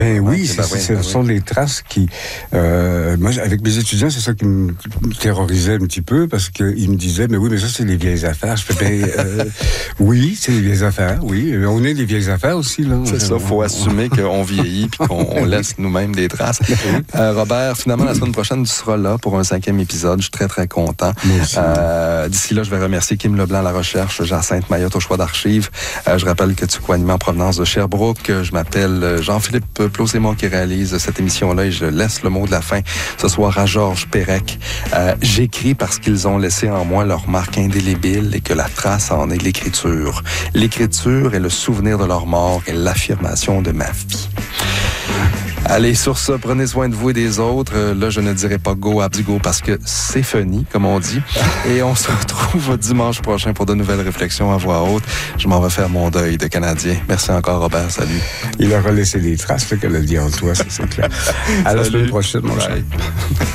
Ben oui, Ben ce sont des traces qui... moi, avec mes étudiants, c'est ça qui me terrorisait un petit peu, parce qu'ils me disaient, mais oui, mais ça, c'est les vieilles affaires. Je fais, oui, c'est les vieilles affaires, oui. Mais on est des vieilles affaires aussi, là. C'est ça, il faut assumer qu'on vieillit puis qu'on laisse nous-mêmes des traces. Robert, finalement, la semaine prochaine, tu seras là pour un 5e épisode. Je suis très, très content. D'ici là, je vais remercier Kim Leblanc à la recherche, Jacinthe Mayotte au choix d'archives. Je rappelle que tu co-animes en provenance de Sherbrooke. Je m'appelle Jean-Philippe Plausémont qui réalise cette émission-là et je laisse le mot de la fin ce soir à Georges Pérec. J'écris parce qu'ils ont laissé en moi leur marque indélébile et que la trace en est l'écriture. L'écriture est le souvenir de leur mort et l'affirmation de ma vie. Allez, sur ça, prenez soin de vous et des autres. Là, je ne dirai pas go Abdigo parce que c'est funny, comme on dit. Et on se retrouve dimanche prochain pour de nouvelles réflexions à voix haute. Je m'en vais faire mon deuil de Canadien. Merci encore, Robert. Salut. Il aura laissé des traces, qu'elle a dit en toi, ça c'est clair. À la semaine prochaine, mon cher.